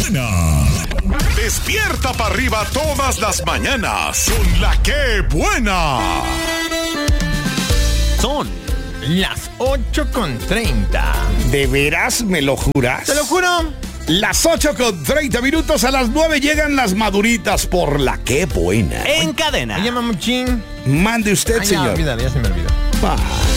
buena. Despierta para arriba todas las mañanas con la que buena. Son las 8:30. ¿De veras me lo juras? Te lo juro. Las 8:30 a las 9 llegan las maduritas por la que buena. En cadena. Oye, mamuchín. Mande usted, Ay, señor. ya se me olvidó. Ah.